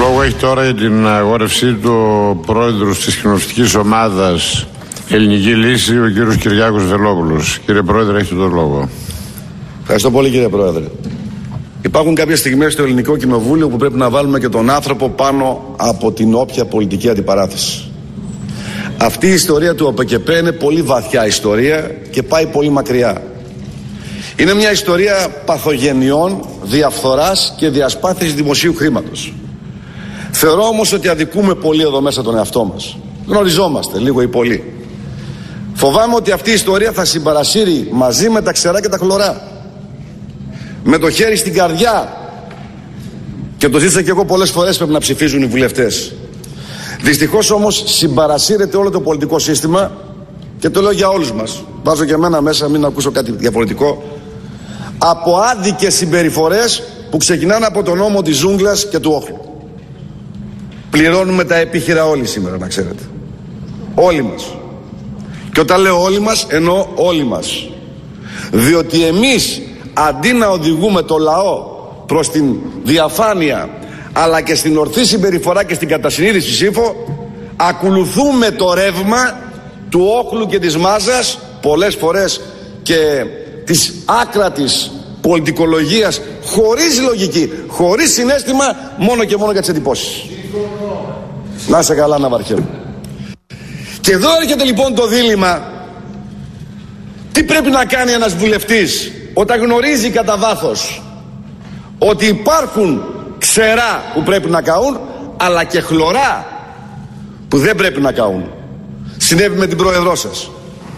λόγο έχει τώρα για την αγόρευσή του ο πρόεδρος της κοινοβουλευτικής ομάδας Ελληνική Λύση, ο κύριος Κυριάκος Βελόπουλος. Κύριε Πρόεδρε, έχετε τον λόγο. Ευχαριστώ πολύ, κύριε Πρόεδρε. Υπάρχουν κάποιες στιγμές στο Ελληνικό Κοινοβούλιο που πρέπει να βάλουμε και τον άνθρωπο πάνω από την όποια πολιτική αντιπαράθεση. Αυτή η ιστορία του ΟΠΚΠ είναι πολύ βαθιά ιστορία και πάει πολύ μακριά. Είναι μια ιστορία παθογενειών, διαφθοράς και διασπάθησης δημοσίου χρήματος. Θεωρώ όμως ότι αδικούμε πολύ εδώ μέσα τον εαυτό μας. Γνωριζόμαστε λίγο ή πολύ. Φοβάμαι ότι αυτή η ιστορία θα συμπαρασύρει μαζί με τα ξερά και τα χλωρά. Με το χέρι στην καρδιά. Και το ζήτησα και εγώ πολλές φορές, πρέπει να ψηφίζουν οι βουλευτές. Δυστυχώς όμως συμπαρασύρεται όλο το πολιτικό σύστημα και το λέω για όλους μας. Βάζω και εμένα μέσα, μην ακούσω κάτι διαφορετικό. Από άδικες συμπεριφορές που ξεκινάνε από τον νόμο της ζούγκλας και του όχλου. Πληρώνουμε τα επίχειρα όλοι σήμερα, να ξέρετε. Όλοι μας. Και όταν λέω όλοι μας, εννοώ όλοι μας. Διότι εμείς, αντί να οδηγούμε το λαό προς την διαφάνεια, αλλά και στην ορθή συμπεριφορά και στην κατασυνείδηση ψήφο, ακολουθούμε το ρεύμα του όχλου και της μάζας, πολλές φορές και της άκρατης πολιτικολογίας, χωρίς λογική, χωρίς συναίσθημα, μόνο και μόνο για τις εντυπώσεις. Να σε καλά, Ναυαρχέ. Και εδώ έρχεται λοιπόν το δίλημμα. Τι πρέπει να κάνει ένας βουλευτής όταν γνωρίζει κατά βάθος ότι υπάρχουν ξερά που πρέπει να καούν, αλλά και χλωρά που δεν πρέπει να καούν. Συνέβη με την πρόεδρό σας.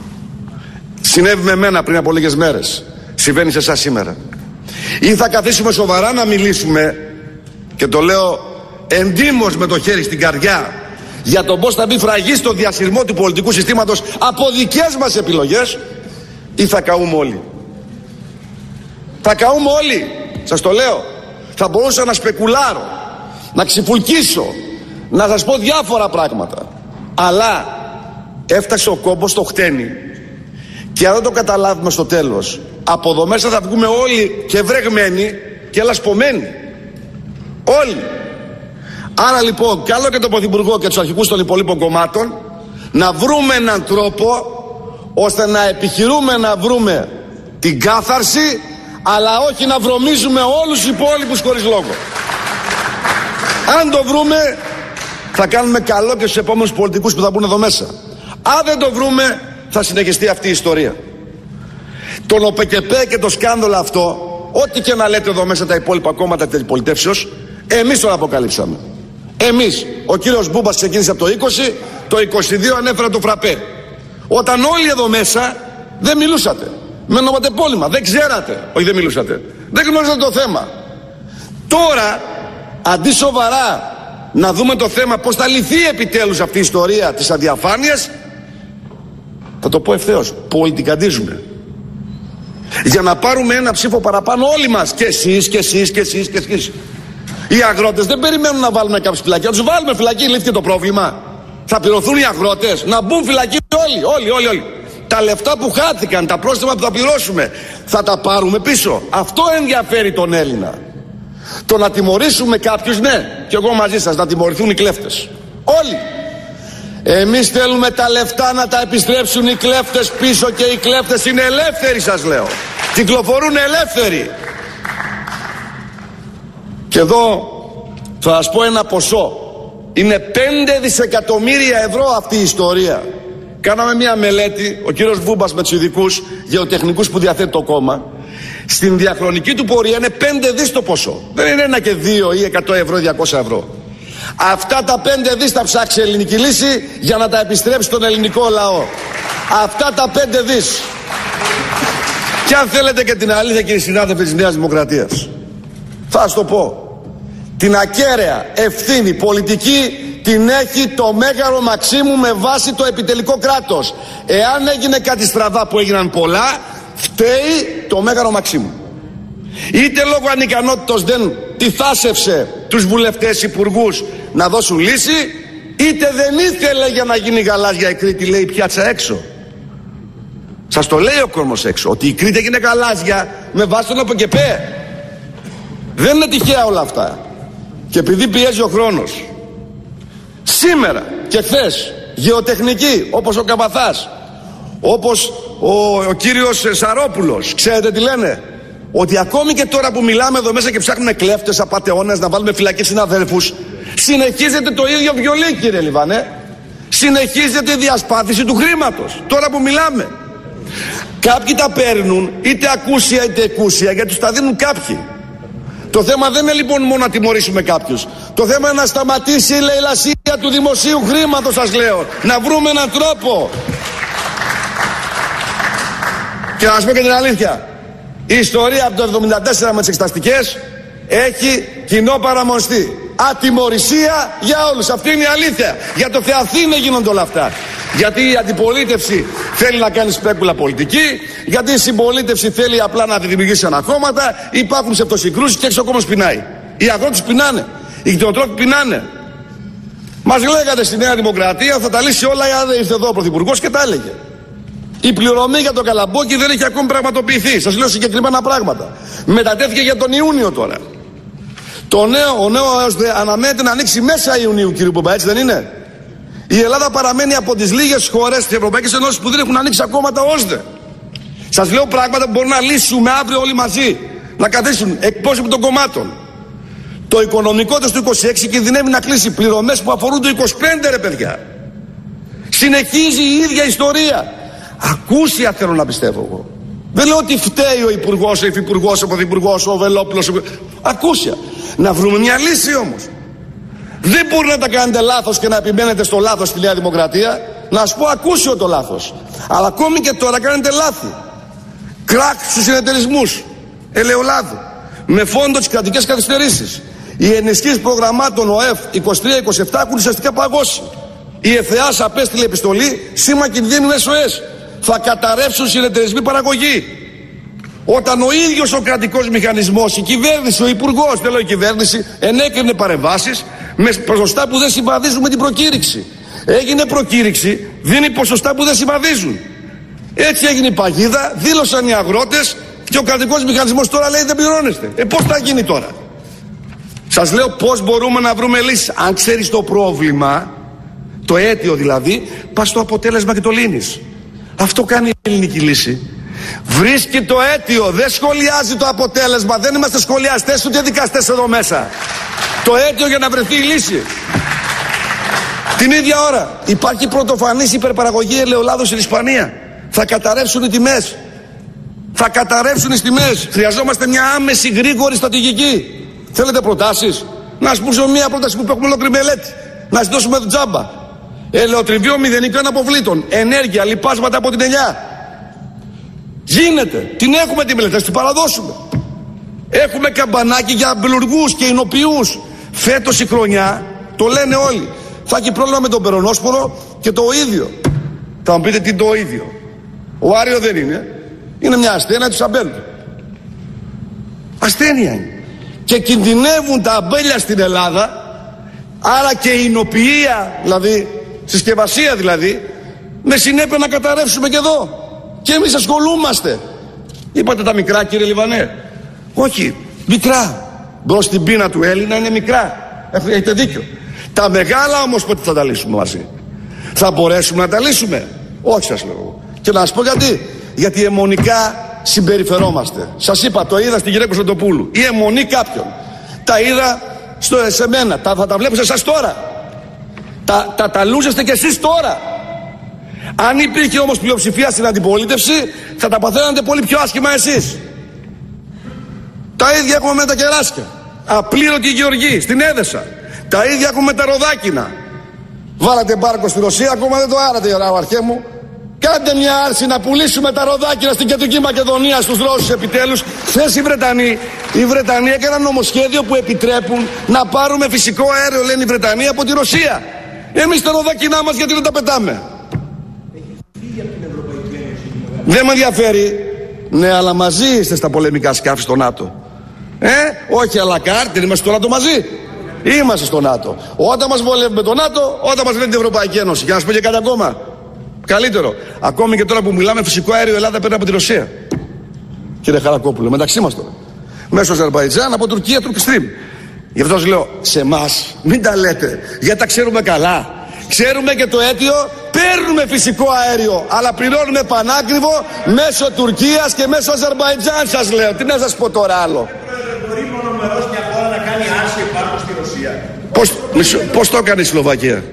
Συνέβη με μένα πριν από λίγες μέρες. Συμβαίνει σε εσάς σήμερα. Ή θα καθίσουμε σοβαρά να μιλήσουμε, και το λέω εντύμως με το χέρι στην καρδιά, για το πώς θα μπει φραγή στο διασυρμό του πολιτικού συστήματος από δικές μας επιλογές, ή θα καούμε όλοι. Θα καούμε όλοι, σας το λέω. Θα μπορούσα να σπεκουλάρω, να ξυφουλκίσω, να σας πω διάφορα πράγματα. Αλλά έφτασε ο κόμπος στο χτένι. Και αν δεν το καταλάβουμε στο τέλος, από εδώ μέσα θα βγούμε όλοι και βρεγμένοι και λασπωμένοι. Όλοι. Άρα λοιπόν, καλό και τον Πρωθυπουργό και τους αρχηγούς των υπολείπων κομμάτων να βρούμε έναν τρόπο ώστε να επιχειρούμε να βρούμε την κάθαρση, αλλά όχι να βρωμίζουμε όλους τους υπόλοιπους χωρίς λόγο. Αν το βρούμε, θα κάνουμε καλό και στους επόμενους πολιτικούς που θα μπουν εδώ μέσα. Αν δεν το βρούμε, θα συνεχιστεί αυτή η ιστορία. Τον ΟΠΚΠ και το σκάνδαλο αυτό, ό,τι και να λέτε εδώ μέσα τα υπόλοιπα κόμματα της πολιτεύσεως, εμείς τον αποκαλύψαμε. Εμείς. Ο κύριος Μπούμπας ξεκίνησε από το 20, το 22 ανέφερα το φραπέ. Όταν όλοι εδώ μέσα δεν μιλούσατε. Με ονοματεπώνυμα, δεν ξέρατε. Όχι, δεν μιλούσατε. Δεν γνώριζατε το θέμα. Τώρα, αντί σοβαρά να δούμε το θέμα πώς θα λυθεί επιτέλους αυτή η ιστορία της αδιαφάνειας, θα το πω ευθέως, πολιτικαντίζουμε. Για να πάρουμε ένα ψήφο παραπάνω όλοι μας. Και εσείς, και εσείς, και εσείς, και εσείς. Οι αγρότες δεν περιμένουν να βάλουμε κάποιους φυλακή. Να τους βάλουμε φυλακή, λύθηκε το πρόβλημα. Θα πληρωθούν οι αγρότες. Να μπουν φυλακή όλοι. Τα λεφτά που χάθηκαν, τα πρόστιμα που θα πληρώσουμε, θα τα πάρουμε πίσω. Αυτό ενδιαφέρει τον Έλληνα. Το να τιμωρήσουμε κάποιους, ναι, και εγώ μαζί σας, να τιμωρηθούν οι κλέφτες. Όλοι. Εμείς θέλουμε τα λεφτά να τα επιστρέψουν οι κλέφτες πίσω, και οι κλέφτες είναι ελεύθεροι, σας λέω. Κυκλοφορούν ελεύθεροι. Και εδώ θα σας πω ένα ποσό. Είναι 5 δισεκατομμύρια ευρώ αυτή η ιστορία. Κάναμε μια μελέτη, ο κύριος Βούμπας με τους ειδικούς γεωτεχνικούς που διαθέτει το κόμμα. Στην διαχρονική του πορεία είναι 5 δις το ποσό. Δεν είναι 1 και 2 ή 100 ευρώ ή 200 ευρώ. Αυτά τα 5 δις θα ψάξει η Ελληνική Λύση για να τα επιστρέψει στον ελληνικό λαό. Αυτά τα 5 δις. Και αν θέλετε και την αλήθεια, κύριοι συνάδελφοι της Νέας Δημοκρατίας, θα σας το πω. Την ακέραια ευθύνη πολιτική την έχει το Μέγαρο Μαξίμου με βάση το επιτελικό κράτος. Εάν έγινε κάτι στραβά, που έγιναν πολλά, φταίει το Μέγαρο Μαξίμου. Είτε λόγω ανικανότητος δεν τυθάσευσε τους βουλευτές υπουργούς να δώσουν λύση, είτε δεν ήθελε για να γίνει γαλάζια η Κρήτη, λέει, πιάτσα έξω. Σας το λέει ο κόσμος έξω, ότι η Κρήτη έγινε γαλάζια με βάση τον ΟΠΚΠ. Δεν είναι τυχαία όλα αυτά. Και επειδή πιέζει ο χρόνος, σήμερα και χθες γεωτεχνικοί όπως ο Καβαθάς, όπως ο κύριος Σαρόπουλος, ξέρετε τι λένε? Ότι ακόμη και τώρα που μιλάμε εδώ μέσα και ψάχνουμε κλέφτες, απατεώνες, να βάλουμε φυλακή συναδέλφους, συνεχίζεται το ίδιο βιολί, κύριε Λιβανέ. Συνεχίζεται η διασπάθηση του χρήματος τώρα που μιλάμε. Κάποιοι τα παίρνουν είτε ακούσια είτε εκούσια, γιατί τους τα δίνουν κάποιοι. Το θέμα δεν είναι λοιπόν μόνο να τιμωρήσουμε κάποιους. Το θέμα είναι να σταματήσει η λαιλασία του δημοσίου χρήματος, σας λέω. Να βρούμε έναν τρόπο. Και να σας πω και την αλήθεια, η ιστορία από το 1974 με τις εξεταστικές έχει κοινό παραμονιστή. Ατιμωρησία για όλους. Αυτή είναι η αλήθεια. Για το Θεαθήνε γίνονται όλα αυτά. Γιατί η αντιπολίτευση θέλει να κάνει σπέκουλα πολιτική, γιατί η συμπολίτευση θέλει απλά να δημιουργήσει ανακόμματα, υπάρχουν ψευτοσυγκρούσεις και έξω ο κόσμος πεινάει. Οι αγρότες πεινάνε, οι κτηνοτρόφοι πεινάνε. Μας λέγατε στη Νέα Δημοκρατία θα τα λύσει όλα, ήρθε εδώ ο Πρωθυπουργός και τα έλεγε. Η πληρωμή για το καλαμπόκι δεν έχει ακόμη πραγματοποιηθεί. Σας λέω συγκεκριμένα πράγματα. Μετατέθηκε για τον Ιούνιο τώρα. Ο νέος αναμένεται να ανοίξει μέσα Ιουνίου, κύριε Πομπά, έτσι δεν είναι? Η Ελλάδα παραμένει από τις λίγες χώρες της Ευρωπαϊκής Ένωσης που δεν έχουν ανοίξει ακόμα τα ΩΣΔΕ. Σας λέω πράγματα που μπορούμε να λύσουμε αύριο όλοι μαζί. Να καθίσουν εκπρόσωποι των κομμάτων. Το οικονομικό του 26 κινδυνεύει να κλείσει πληρωμές που αφορούν το 25, ρε παιδιά. Συνεχίζει η ίδια ιστορία. Ακούσια θέλω να πιστεύω εγώ. Δεν λέω ότι φταίει ο υπουργός, ο υφυπουργός, ο πρωθυπουργός, ο Βελόπουλος. Ακούσια. Να βρούμε μια λύση όμως. Δεν μπορεί να τα κάνετε λάθος και να επιμένετε στο λάθος στη Νέα Δημοκρατία. Να σας πω ακούσιο το λάθος. Αλλά ακόμη και τώρα κάνετε λάθη. Κράκ στους συνεταιρισμούς ελαιολάδου. Με φόντο τις κρατικές καθυστερήσεις. Οι ενισχύσεις προγραμμάτων ΟΕΦ 23-27 έχουν ουσιαστικά παγώσει. Η ΕΘΕΑΣ απέστειλε επιστολή σήμα κινδύνου SOS. Θα καταρρεύσουν συνεταιρισμοί παραγωγή. Όταν ο ίδιος ο κρατικός μηχανισμός, η κυβέρνηση, ο υπουργός, δεν λέω η κυβέρνηση, ενέκρινε παρεμβάσεις με ποσοστά που δεν συμβαδίζουν με την προκήρυξη. Έγινε προκήρυξη, δίνει ποσοστά που δεν συμβαδίζουν. Έτσι έγινε η παγίδα, δήλωσαν οι αγρότες και ο κρατικός μηχανισμός τώρα λέει δεν πληρώνεστε. Πώς θα γίνει τώρα? Σας λέω πώς μπορούμε να βρούμε λύσεις. Αν ξέρεις το πρόβλημα, το αίτιο δηλαδή, πας στο αποτέλεσμα και το λύνεις. Αυτό κάνει η ελληνική λύση. Βρίσκει το αίτιο, δεν σχολιάζει το αποτέλεσμα. Δεν είμαστε σχολιαστές ούτε δικαστές εδώ μέσα. Το αίτιο για να βρεθεί η λύση. Την ίδια ώρα υπάρχει πρωτοφανής υπερπαραγωγή ελαιολάδου στην Ισπανία. Θα καταρρεύσουν οι τιμές. Θα καταρρεύσουν οι τιμές. Χρειαζόμαστε μια άμεση γρήγορη στρατηγική. Θέλετε προτάσεις? Να σας πούσω μια πρόταση που έχουμε ολόκληρη μελέτη. Να ζητώσουμε το τζάμπα. Ελαιοτριβείο μηδενικών αποβλήτων. Ενέργεια, λιπάσματα από την ελιά. Γίνεται. Την έχουμε τη μελέτη, θα την παραδώσουμε. Έχουμε καμπανάκι για αμπελουργούς και εινοποιούς. Φέτος η χρονιά, το λένε όλοι, θα έχει πρόβλημα με τον περονόσπορο και το ίδιο. Θα μου πείτε τι το ίδιο? Ο Άριο δεν είναι. Είναι μια ασθένεια του αμπέλου. Ασθένεια είναι. Και κινδυνεύουν τα αμπέλια στην Ελλάδα, άρα και η εινοποιία, δηλαδή, συσκευασία δηλαδή, με συνέπεια να καταρρεύσουμε και εδώ. Και εμείς ασχολούμαστε. Είπατε τα μικρά, κύριε Λιβανέ. Όχι, μικρά. Μπρος στην πείνα του Έλληνα είναι μικρά. Έχετε δίκιο. Τα μεγάλα όμως πότε θα τα λύσουμε μαζί? Θα μπορέσουμε να τα λύσουμε? Όχι, σας λέω. Και να σας πω γιατί. Γιατί αιμονικά συμπεριφερόμαστε. Σας είπα, το είδα στην κυρία Κωνσταντοπούλου. Η αιμονή κάποιον. Τα είδα σε μένα. Θα τα βλέπω σε εσάς τώρα. Τα λούζεστε κι εσείς τώρα. Αν υπήρχε όμως πλειοψηφία στην αντιπολίτευση, θα τα παθαίνατε πολύ πιο άσχημα εσείς. Τα ίδια έχουμε με τα κεράσια. Απλήρωτη γεωργή στην Έδεσα. Τα ίδια έχουμε με τα ροδάκινα. Βάλατε μπάρκο στη Ρωσία, ακόμα δεν το άρατε, αρχέ μου. Κάντε μια άρση να πουλήσουμε τα ροδάκινα στην Κεντρική Μακεδονία στους Ρώσους επιτέλους. Χθες οι Βρετανοί έκαναν νομοσχέδιο που επιτρέπουν να πάρουμε φυσικό αέριο, λένε οι Βρετανοί, από τη Ρωσία. Εμείς τα ροδάκινά μας γιατί δεν τα πετάμε? Δεν με ενδιαφέρει. Ναι, αλλά μαζί είστε στα πολεμικά σκάφη στο ΝΑΤΟ. Όχι αλακάρτ, δεν είμαστε στο ΝΑΤΟ μαζί. Είμαστε στο ΝΑΤΟ. Όταν μας βολεύει με το ΝΑΤΟ, όταν μας λένε την Ευρωπαϊκή Ένωση. Και να σας πω και κάτι ακόμα. Καλύτερο. Ακόμη και τώρα που μιλάμε, φυσικό αέριο η Ελλάδα παίρνει από τη Ρωσία. Κύριε Χαρακόπουλο, μεταξύ μας τώρα. Μέσω Αζερμπαϊτζάν, από Τουρκία, Turkstream. Γι' αυτό σας λέω, σε εμάς μην τα λέτε, γιατί τα ξέρουμε καλά. Ξέρουμε και το αίτιο, παίρνουμε φυσικό αέριο, αλλά πληρώνουμε πανάκριβο μέσω Τουρκίας και μέσω Αζερμπαϊτζάν, σας λέω. Τι να σας πω τώρα άλλο. Μπορεί μονομερός μια χώρα να κάνει άρση εμπάργκο στη Ρωσία. Πώς το έκανε η Σλοβακία?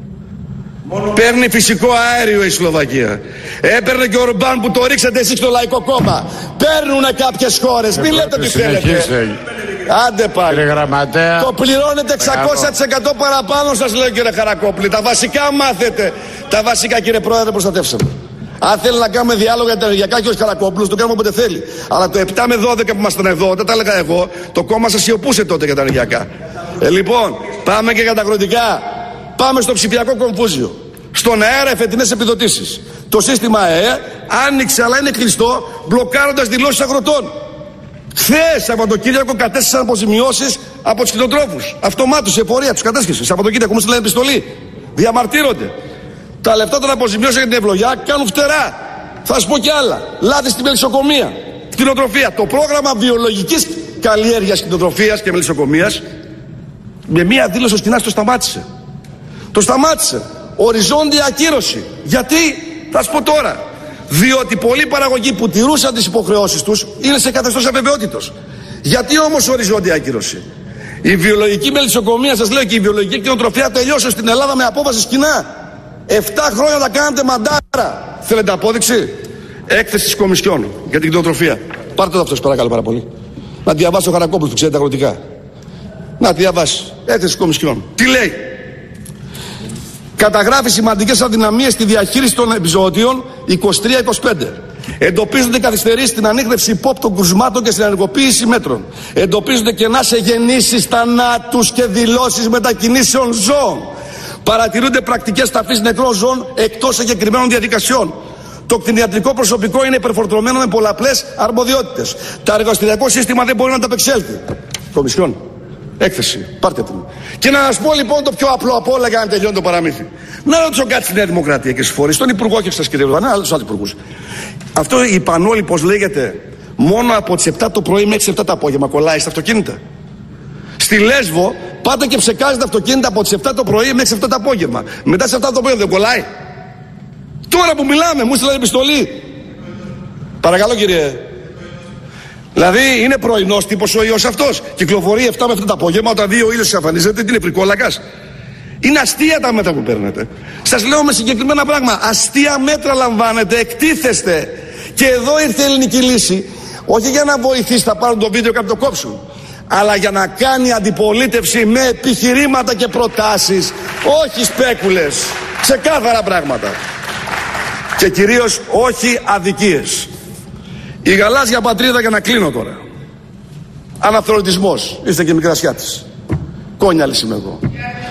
Παίρνει φυσικό αέριο η Σλοβακία. Έπαιρνε και ο Ορμπάν που το ρίξατε εσείς στο Λαϊκό Κόμμα. Παίρνουνε κάποιες χώρες. Μην λέτε τι θέλετε. Άντε πάλι. Το πληρώνετε 600% παραπάνω, σας λέω, κύριε Χαρακόπουλη. Τα βασικά μάθετε. Τα βασικά, κύριε Πρόεδρε, προστατεύσαμε. Αν θέλει να κάνουμε διάλογο για τα ενεργειακά και ο Χαρακόπουλος, το κάνουμε όποτε θέλει. Αλλά το 7 με 12 που ήμασταν εδώ, όταν τα έλεγα εγώ, το κόμμα σας σιωπούσε τότε για τα ενεργειακά. Λοιπόν, πάμε και για τα αγροτικά. Πάμε στο ψηφιακό κομφούζιο. Στον αέρα, εφετινές επιδοτήσεις. Το σύστημα ΑΕΕ άνοιξε, αλλά είναι κλειστό, μπλοκάροντας δηλώσεις αγροτών. Χθες, Σαββατοκύριακο, κατέστησαν αποζημιώσεις από τους κτηνοτρόφους. Αυτομάτως, σε πορεία τους κατέσχεσε. Σαββατοκύριακο μου στείλανε επιστολή. Διαμαρτύρονται. Τα λεφτά των αποζημιώσεων για την ευλογιά κάνουν φτερά. Θα σας πω κι άλλα. Λάδι στη μελισσοκομεία. Κτηνοτροφία. Το πρόγραμμα βιολογικής καλλιέργειας, κτηνοτροφίας και μελισσοκομείας, με μία δήλωση ο Σκινάς το σταμάτησε. Το σταμάτησε. Οριζόντια ακύρωση. Γιατί? Θα σας πω τώρα. Διότι πολλοί παραγωγοί που τηρούσαν τις υποχρεώσεις τους είναι σε καθεστώς αβεβαιότητος. Γιατί όμως οριζόντια ακύρωση? Η βιολογική μελισσοκομεία, σας λέω, και η βιολογική κτηνοτροφία τελειώσε στην Ελλάδα με απόφαση Σκινά. 7 χρόνια τα κάνατε μαντάρα. Θέλετε απόδειξη? Έκθεση της Κομισιόν για την κτηνοτροφία. Πάρτε το αυτό, σας παρακαλώ πάρα πολύ. Να διαβάσει ο Χαρακόπουλος που ξέρει τα αγροτικά. Να διαβάσει. Έκθεση της Κομισιόν. Τι λέει? Καταγράφει σημαντικές αδυναμίες στη διαχείριση των επιζωοτίων 23-25. Εντοπίζονται καθυστερήσεις στην ανίχνευση υπόπτων κρουσμάτων και στην ενεργοποίηση μέτρων. Εντοπίζονται κενά σε γεννήσεις, θανάτους και δηλώσεις μετακινήσεων ζώων. Παρατηρούνται πρακτικές ταφής νεκρών ζώων εκτός συγκεκριμένων διαδικασιών. Το κτηνιατρικό προσωπικό είναι υπερφορτωμένο με πολλαπλές αρμοδιότητες. Το εργαστηριακό σύστημα δεν μπορεί να ανταπεξέλθει. Κομισιόν. Έκθεση. Πάρτε την. Και να σας πω λοιπόν το πιο απλό από όλα για να τελειώνει το παραμύθι. Να ρωτήσω κάτι στη Νέα Δημοκρατία και στις φορείς, τον Υπουργό και σας κύριε Ρουβανά, αλλά τους άλλους υπουργούς. Αυτό η Πανόλη, πώς λέγεται, μόνο από τις 7 το πρωί μέχρι τις 7 το απόγευμα κολλάει στα αυτοκίνητα. Στη Λέσβο πάτε και ψεκάζετε αυτοκίνητα από τις 7 το πρωί μέχρι τις 7 το απόγευμα. Μετά τις 7 το απόγευμα δεν κολλάει? Τώρα που μιλάμε, μου στείλανε επιστολή. Παρακαλώ κύριε. Δηλαδή είναι πρωινός τύπος ο ιός αυτός. Κυκλοφορεί 7 με 7 το απόγευμα, όταν δει ο ήλιος εξαφανίζεται, τι είναι πρικόλακας? Είναι αστεία τα μέτρα που παίρνετε. Σας λέω με συγκεκριμένα πράγματα. Αστεία μέτρα λαμβάνετε, εκτίθεστε. Και εδώ ήρθε η ελληνική λύση. Όχι για να βοηθήσει, θα πάρουν το βίντεο και να το κόψουν. Αλλά για να κάνει αντιπολίτευση με επιχειρήματα και προτάσεις. Όχι σπέκουλες. Ξεκάθαρα πράγματα. Και κυρίως όχι αδικίες. Η γαλάζια πατρίδα, για να κλείνω τώρα. Αναθρονητισμός. Είστε και Μικρασιάτης. Κόνιαλης είμαι εγώ.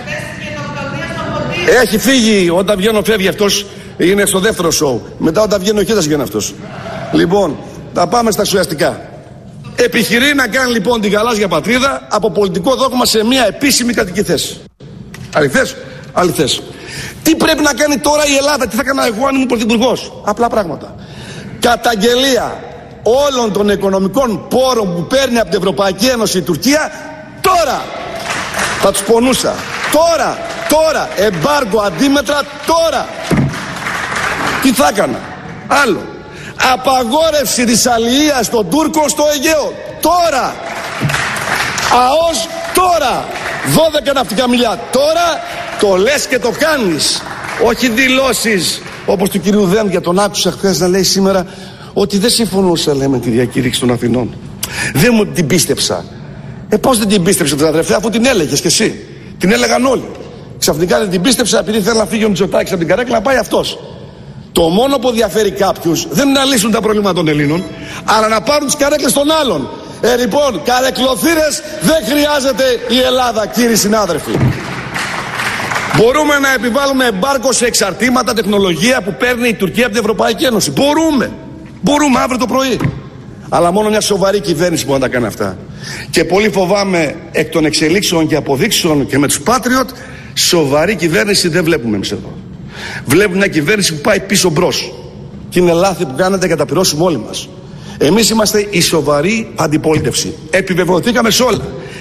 Έχει φύγει. Όταν βγαίνω φεύγει αυτός. Είναι στο δεύτερο σοου. Μετά όταν βγαίνω εκεί θα βγαίνει αυτός. Λοιπόν, θα πάμε στα ουσιαστικά. Επιχειρεί να κάνει λοιπόν την γαλάζια πατρίδα από πολιτικό δόγμα σε μια επίσημη κρατική θέση. Αληθές? Αληθές. Τι πρέπει να κάνει τώρα η Ελλάδα? Τι θα έκανα εγώ αν ήμουν πρωθυπουργός? Απλά πράγματα. Καταγγελία όλων των οικονομικών πόρων που παίρνει από την Ευρωπαϊκή Ένωση η Τουρκία τώρα. Θα τους πονούσα. Τώρα. Εμπάργκο αντίμετρα τώρα. Τι θα έκανα? Άλλο. Απαγόρευση της αλληλείας των Τούρκων στο Αιγαίο. Τώρα. ΑΟΣ τώρα. 12 ναυτικά μιλιά. Τώρα το λες και το κάνεις. Όχι δηλώσεις όπως του κυρίου Δένδια. Τον άκουσα χθες να λέει σήμερα ότι δεν συμφωνούσα, λέμε, με τη διακήρυξη των Αθηνών. Δεν μου την πίστεψα. Πώς δεν την πίστεψε την αδερφέ, αφού την έλεγες κι εσύ? Την έλεγαν όλοι. Ξαφνικά δεν την πίστεψα επειδή θέλει να φύγει ο Μητσοτάκης από την καρέκλα να πάει αυτός. Το μόνο που ενδιαφέρει κάποιους δεν είναι να λύσουν τα προβλήματα των Ελλήνων, αλλά να πάρουν τις καρέκλες των άλλων. Λοιπόν, καρεκλοθύρες δεν χρειάζεται η Ελλάδα, κύριοι συνάδελφοι. Μπορούμε να επιβάλλουμε εμπάργκο σε εξαρτήματα, τεχνολογία που παίρνει η Τουρκία από την Ευρωπαϊκή Ένωση. Μπορούμε αύριο το πρωί. Αλλά μόνο μια σοβαρή κυβέρνηση μπορεί να τα κάνει αυτά. Και πολύ φοβάμαι εκ των εξελίξεων και αποδείξεων και με τους Patriot, σοβαρή κυβέρνηση δεν βλέπουμε εμείς εδώ. Βλέπουμε μια κυβέρνηση που πάει πίσω μπρος. Και είναι λάθη που κάνετε και τα πληρώσουμε όλοι μας. Εμείς είμαστε η σοβαρή αντιπολίτευση. Επιβεβαιωθήκαμε σε όλα.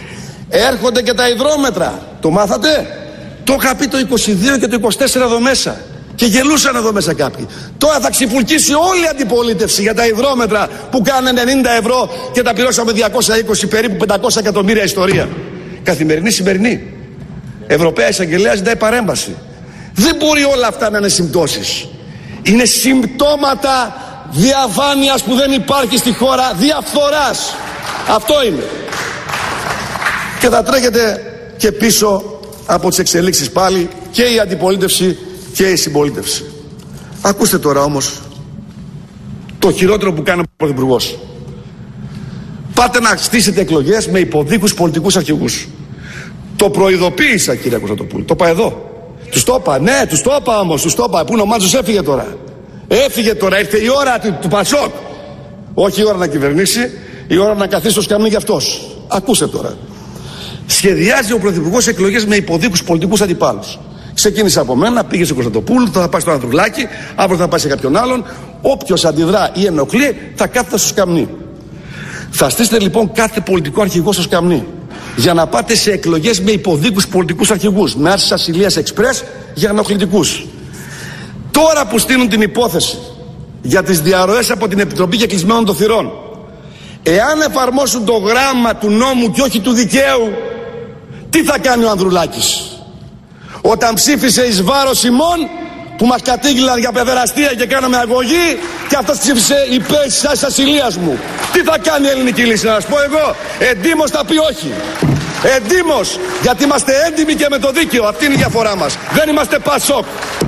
Έρχονται και τα υδρόμετρα. Το μάθατε? Το είχα πει το 22 και το 24 εδώ μέσα. Και γελούσαν εδώ μέσα κάποιοι. Τώρα θα ξυπουλκίσει όλη η αντιπολίτευση για τα υδρόμετρα που κάνουν 90 ευρώ και τα πληρώσαμε 220, περίπου 500 εκατομμύρια ιστορία. Καθημερινή, σημερινή. Ευρωπαία Εισαγγελέα ζητάει παρέμβαση. Δεν μπορεί όλα αυτά να είναι συμπτώσεις. Είναι συμπτώματα διαφάνειας που δεν υπάρχει στη χώρα, διαφθοράς. Αυτό είναι. Και θα τρέχετε και πίσω από τις εξελίξεις πάλι και η αντιπολίτευση και η συμπολίτευση. Ακούστε τώρα όμως το χειρότερο που κάνει ο Πρωθυπουργός. Πάτε να στήσετε εκλογές με υποδίκους πολιτικούς αρχηγούς. Το προειδοποίησα, κύριε Κωνσταντοπούλου. Το είπα εδώ. Τους το είπα, ναι, τους το είπα όμως. Τους το είπα. Πού είναι ο Μάντζος? Έφυγε τώρα. Έφυγε τώρα. Ήρθε η ώρα του Πασόκ. Όχι η ώρα να κυβερνήσει, η ώρα να καθίσει στο σκαμνί για αυτός. Ακούστε τώρα. Σχεδιάζει ο Πρωθυπουργός εκλογές με υποδίκους πολιτικούς αντιπάλους. Ξεκίνησε από μένα, πήγε στο Κωνσταντοπούλου, θα πάει στο Ανδρουλάκη, αύριο θα πάει σε κάποιον άλλον. Όποιος αντιδρά ή ενοχλεί, θα κάθεται στο σκαμνί. Θα στήσετε λοιπόν κάθε πολιτικό αρχηγό στο σκαμνί. Για να πάτε σε εκλογές με υποδίκους πολιτικούς αρχηγούς. Με άρση ασυλίας εξπρές για ενοχλητικούς. Τώρα που στείλουν την υπόθεση για τις διαρροές από την Επιτροπή και κλεισμένων των θυρών, εάν εφαρμόσουν το γράμμα του νόμου και όχι του δικαίου, τι θα κάνει ο Ανδρουλάκης? Όταν ψήφισε εις βάρος ημών που μας κατήγγυλαν για παιδεραστία και κάναμε αγωγή, και αυτός ψήφισε υπέρ της άρσης ασυλίας μου. Τι θα κάνει η ελληνική λύση? Να σας πω εγώ, εντύμως θα πει όχι. Εντύμως, γιατί είμαστε έντιμοι και με το δίκαιο. Αυτή είναι η διαφορά μας. Δεν είμαστε Πασόκ.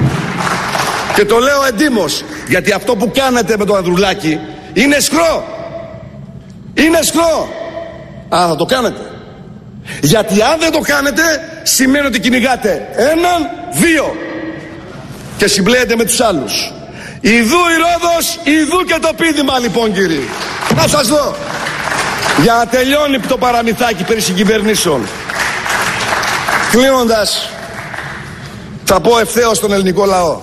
Και το λέω εντύμως, γιατί αυτό που κάνετε με τον Ανδρουλάκη είναι σχρό. Είναι σχρό. Α, θα το κάνετε. Γιατί αν δεν το κάνετε, σημαίνει ότι κυνηγάτε έναν, δύο και συμπλέετε με τους άλλους. Ιδού η Ρόδος, ιδού και το πείδημα λοιπόν, κύριοι. Να σας δω. Για να τελειώνει το παραμυθάκι περί συγκυβερνήσεων. Κλείνοντας, θα πω ευθέως στον ελληνικό λαό.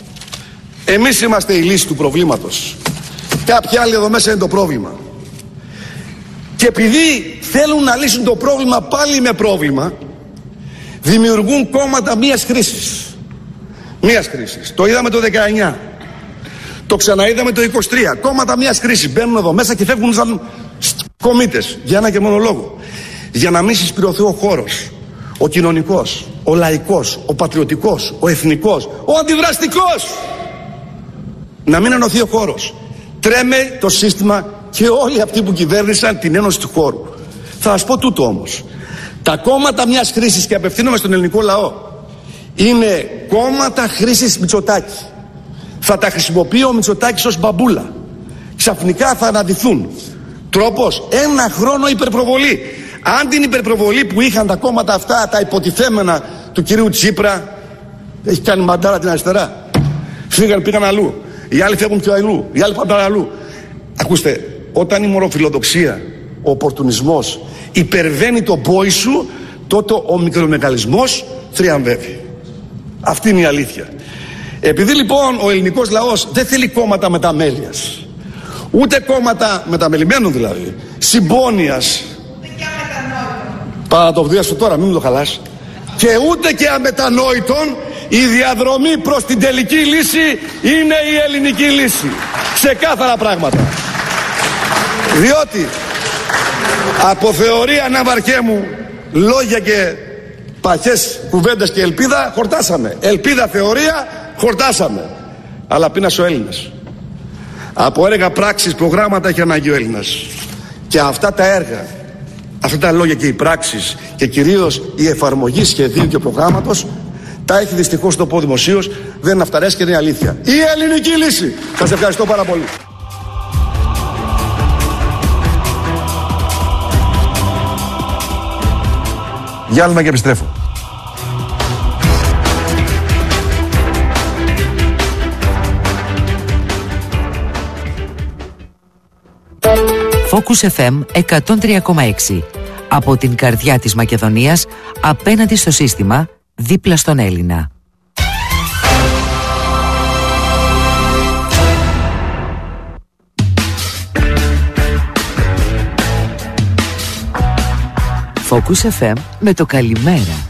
Εμείς είμαστε η λύση του προβλήματος. Κάποιοι άλλοι εδώ μέσα είναι το πρόβλημα. Και επειδή θέλουν να λύσουν το πρόβλημα πάλι με πρόβλημα, δημιουργούν κόμματα μίας χρήσης. Μίας χρήσης. Το είδαμε το 19. Το ξαναείδαμε το 23. Κόμματα μίας χρήσης. Μπαίνουν εδώ μέσα και φεύγουν σαν κομίτες. Για ένα και μόνο λόγο. Για να μην συσπηρωθεί ο χώρος. Ο κοινωνικός, ο λαϊκός, ο πατριωτικός, ο εθνικός, ο αντιδραστικός. Να μην ενωθεί ο χώρος. Τρέμε το σύστημα και όλοι αυτοί που κυβέρνησαν την ένωση του χώρου. Θα σας πω τούτο όμως. Τα κόμματα μιας χρήσης, και απευθύνομαι στον ελληνικό λαό, είναι κόμματα χρήσης Μητσοτάκη. Θα τα χρησιμοποιεί ο Μητσοτάκης ως μπαμπούλα. Ξαφνικά θα αναδυθούν. Τρόπος, ένα χρόνο υπερπροβολή. Αν την υπερπροβολή που είχαν τα κόμματα αυτά, τα υποτιθέμενα του κυρίου Τσίπρα, έχει κάνει μαντάρα την αριστερά. Πήγαν αλλού. Οι άλλοι φεύγουν πιο αλλού. Οι άλλοι πάνε αλλού. Ακούστε, όταν η μοροφιλοδοξία, ο οπορτουνισμός υπερβαίνει το πόη σου, τότε ο μικρομεγαλισμός θριαμβεύει. Αυτή είναι η αλήθεια. Επειδή λοιπόν ο ελληνικός λαός δεν θέλει κόμματα μεταμέλειας, ούτε κόμματα μεταμελημένων δηλαδή, συμπόνιας, παρά το βδίασου τώρα, μην μου το χαλάς, και ούτε και αμετανόητων, η διαδρομή προς την τελική λύση είναι η ελληνική λύση. Ξεκάθαρα πράγματα. Διότι από θεωρία Ναυαρχαίμου, λόγια και παχές κουβέντες και ελπίδα χορτάσαμε. Ελπίδα, θεωρία χορτάσαμε. Αλλά πείνασε ο Έλληνας. Από έργα, πράξεις, προγράμματα έχει ανάγκη ο Έλληνας. Και αυτά τα έργα, αυτά τα λόγια και οι πράξεις, και κυρίως η εφαρμογή σχεδίου και προγράμματος, τα έχει δυστυχώς το πω δημοσίως, δεν είναι αυταρές και είναι αλήθεια. Η ελληνική λύση. Σας ευχαριστώ πάρα πολύ. Διάλειμμα και επιστρέφω. Focus FM 103,6. Από την καρδιά της Μακεδονίας, απέναντι στο σύστημα, δίπλα στον Έλληνα. Focus FM με το καλημέρα.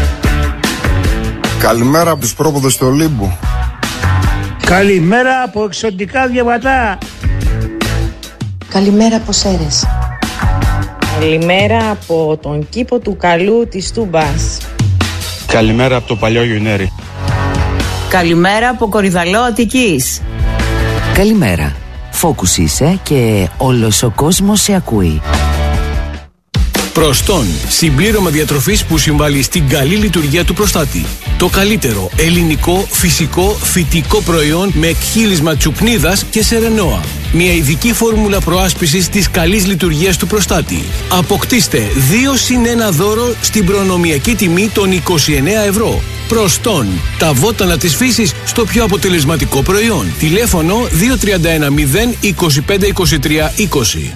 Καλημέρα από τους πρόποδες του Ολύμπου. Καλημέρα από εξωτικά διαβατά. Καλημέρα από Σέρες. Καλημέρα από τον κήπο του Καλού της Τούμπας. Καλημέρα από το παλιό Γιουνέρι. Καλημέρα από Κορυδαλό Αττικής. Καλημέρα. Focus είσαι και όλος ο κόσμος σε ακούει. Προστόν, συμπλήρωμα διατροφής που συμβάλλει στην καλή λειτουργία του προστάτη. Το καλύτερο ελληνικό, φυσικό, φυτικό προϊόν με εκχύλισμα τσουκνίδας και σερενόα. Μια ειδική φόρμουλα προάσπισης της καλής λειτουργίας του προστάτη. Αποκτήστε 2+1 δώρο στην προνομιακή τιμή των 29 ευρώ. Προστόν, τα βότανα της φύσης στο πιο αποτελεσματικό προϊόν. Τηλέφωνο 2310 25 23 20.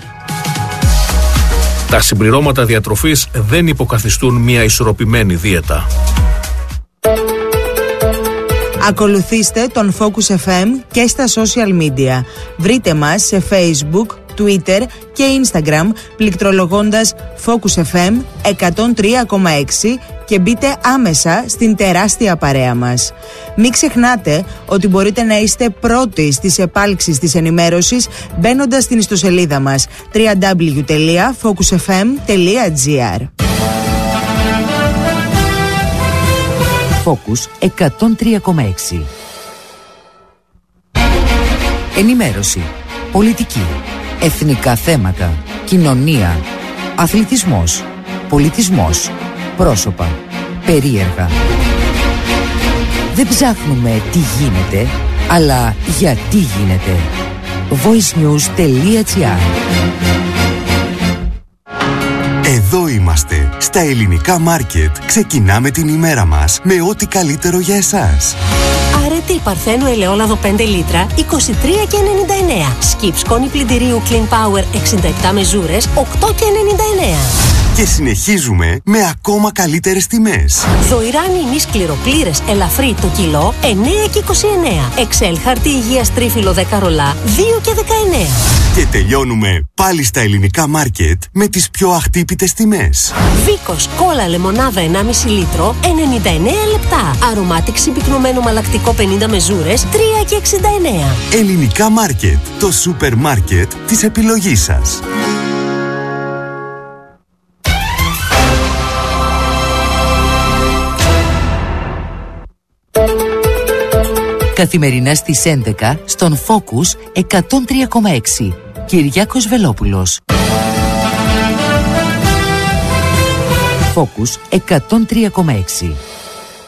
Τα συμπληρώματα διατροφής δεν υποκαθιστούν μια ισορροπημένη δίαιτα. Ακολουθήστε τον Focus FM και στα social media. Βρείτε μας σε Facebook, Twitter και Instagram πληκτρολογώντας Focus FM 103,6 και μπείτε άμεσα στην τεράστια παρέα μας. Μην ξεχνάτε ότι μπορείτε να είστε πρώτοι στις επάλξεις της ενημέρωσης μπαίνοντας στην ιστοσελίδα μας www.focusfm.gr. Focus 103,6. Ενημέρωση, πολιτική, εθνικά θέματα, κοινωνία, αθλητισμός, πολιτισμός, πρόσωπα, περίεργα. Δεν ψάχνουμε τι γίνεται, αλλά γιατί γίνεται. voicenews.gr. Εδώ είμαστε, στα ελληνικά μάρκετ. Ξεκινάμε την ημέρα μας με ό,τι καλύτερο για εσάς. Αρετή Παρθένου ελαιόλαδο 5 λίτρα, 23,99. Σκιπ σκόνη πλυντηρίου Clean Power 67 μεζούρες, 8,99. Και συνεχίζουμε με ακόμα καλύτερες τιμές. Δοϊράνι ημίς κληροπλήρες ελαφρύ το κιλό, 9,29. Εξέλ χαρτί υγείας τρίφυλλο 10 ρολά, 2,19. Και τελειώνουμε πάλι στα ελληνικά μάρκετ με τις πιο αχτύπητες τιμές. Βίκος κόλλα λεμονάδα 1,5 λίτρο, 99 λεπτά. Αρωμάτικ συμπυκνωμένο μαλακτικό 50 μεζούρες, 3,69. Ελληνικά μάρκετ, το σούπερ μάρκετ της επιλογής σας. Καθημερινά στις 11 στον Focus 103,6. Κυριάκος Βελόπουλος. Focus 103,6.